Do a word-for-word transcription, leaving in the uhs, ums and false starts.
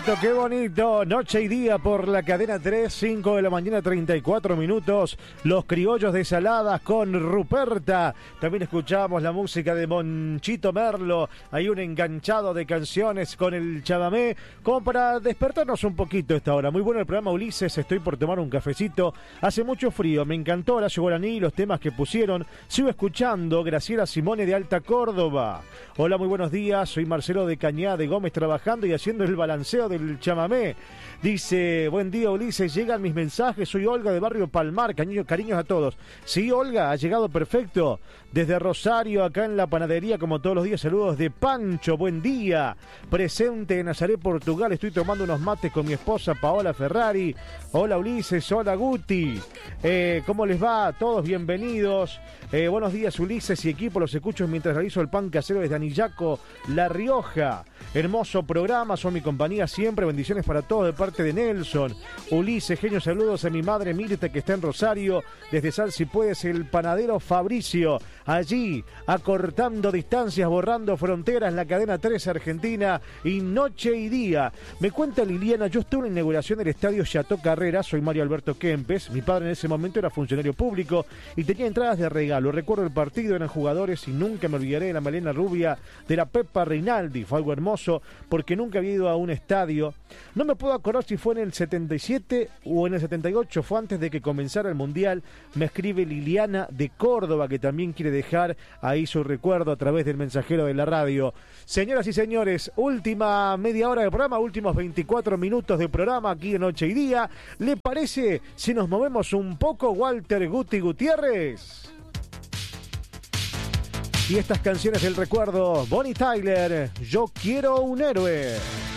bonito, qué bonito. Noche y día por la cadena tres, cinco de la mañana, treinta y cuatro minutos. Los criollos de Saladas con Ruperta. También escuchamos la música de Monchito Merlo. Hay un enganchado de canciones con el chamamé, como para despertarnos un poquito esta hora. Muy bueno el programa, Ulises. Estoy por tomar un cafecito. Hace mucho frío, me encantó Horacio Guaraní, los temas que pusieron. Sigo escuchando. Graciela Simone de Alta Córdoba. Hola, muy buenos días. Soy Marcelo de Cañada de Gómez, trabajando y haciendo el balanceo del chamamé. Dice, buen día Ulises, llegan mis mensajes, soy Olga de Barrio Palmar, cariño, cariños a todos. Sí, Olga, ha llegado perfecto. Desde Rosario, acá en la panadería, como todos los días, saludos de Pancho, buen día. Presente en Nazaret, Portugal, estoy tomando unos mates con mi esposa Paola Ferrari. Hola Ulises, hola Guti. Eh, ¿Cómo les va? Todos bienvenidos. Eh, buenos días Ulises y equipo, los escucho mientras realizo el pan casero desde Anillaco, La Rioja. Hermoso programa, son mi compañía siempre, bendiciones para todos de parte de Nelson. Ulises, genio, saludos a mi madre Mirta que está en Rosario, desde Sal si puedes, el panadero Fabricio, allí acortando distancias, borrando fronteras, la cadena tres Argentina y noche y día. Me cuenta Liliana, yo estuve en la inauguración del estadio Chateau Carrera, soy Mario Alberto Kempes, mi padre en ese momento era funcionario público y tenía entradas de regalo, recuerdo el partido, eran jugadores y nunca me olvidaré de la melena rubia de la Pepa Rinaldi, fue algo hermoso porque nunca había ido a un estadio. No me puedo acordar si fue en el setenta y siete o en el setenta y ocho, fue antes de que comenzara el Mundial. Me escribe Liliana de Córdoba, que también quiere dejar ahí su recuerdo a través del mensajero de la radio. Señoras y señores, última media hora de programa, últimos veinticuatro minutos de programa aquí en Noche y Día. ¿Le parece si nos movemos un poco, Walter Guti Gutiérrez? Y estas canciones del recuerdo, Bonnie Tyler, Yo quiero un héroe.